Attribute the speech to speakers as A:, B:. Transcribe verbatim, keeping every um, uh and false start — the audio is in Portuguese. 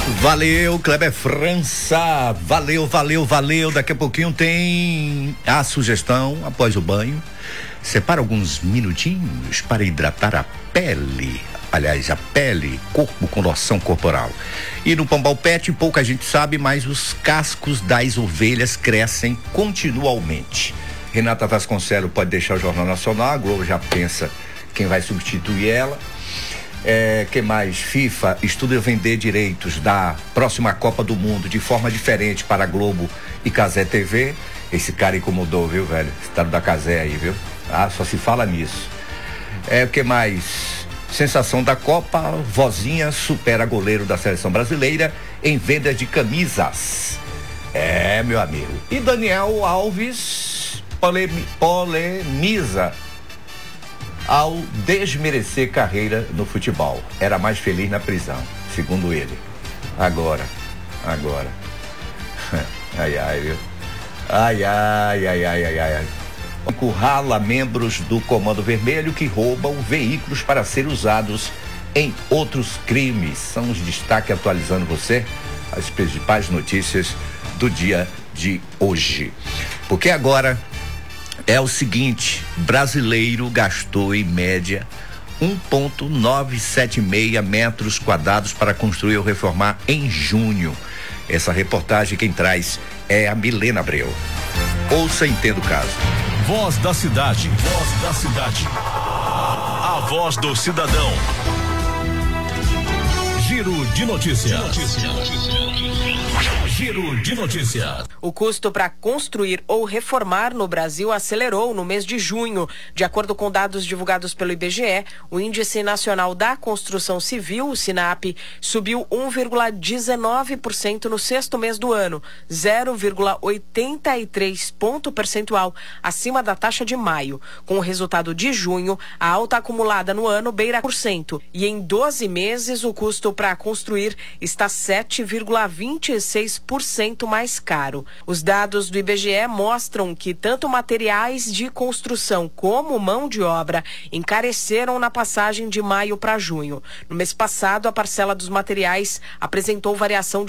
A: Valeu, Kleber França. Valeu, valeu, valeu. Daqui a pouquinho tem a sugestão após o banho. Separa alguns minutinhos para hidratar a pele. Aliás, a pele, corpo com loção corporal. E no Pombal Pet, pouca gente sabe, mas os cascos das ovelhas crescem continuamente. Renata Vasconcelos pode deixar o Jornal Nacional, a Globo já pensa quem vai substituir ela. É, que mais? FIFA estuda vender direitos da próxima Copa do Mundo de forma diferente para a Globo e Cazé T V. Esse cara incomodou, viu, velho? Esse tal da Cazé aí, viu? Ah, só se fala nisso. É, o que mais? Sensação da Copa, Vozinha supera goleiro da seleção brasileira em vendas de camisas. É, meu amigo. E Daniel Alves polemi- polemiza ao desmerecer carreira no futebol. Era mais feliz na prisão, segundo ele. Agora, agora. Ai, ai, viu? Ai, ai, ai, ai, ai, ai. Encurrala membros do Comando Vermelho que roubam veículos para ser usados em outros crimes. São os destaques atualizando você as principais notícias do dia de hoje. Porque agora é o seguinte, brasileiro gastou em média um ponto novecentos e setenta e seis metros quadrados para construir ou reformar em junho. Essa reportagem quem traz é a Milena Abreu. Ouça e entenda o caso.
B: Voz da cidade, voz da cidade. A voz do cidadão. Giro de notícias. Giro de notícias.
C: O custo para construir ou reformar no Brasil acelerou no mês de junho. De acordo com dados divulgados pelo I B G E, o Índice Nacional da Construção Civil, o SINAP, subiu um vírgula dezenove por cento no sexto mês do ano, zero vírgula oitenta e três ponto percentual acima da taxa de maio. Com o resultado de junho, a alta acumulada no ano beira por cento. E em doze meses, o custo para construir está sete vírgula vinte e seis por cento mais caro. Os dados do I B G E mostram que tanto materiais de construção como mão de obra encareceram na passagem de maio para junho. No mês passado, a parcela dos materiais apresentou variação de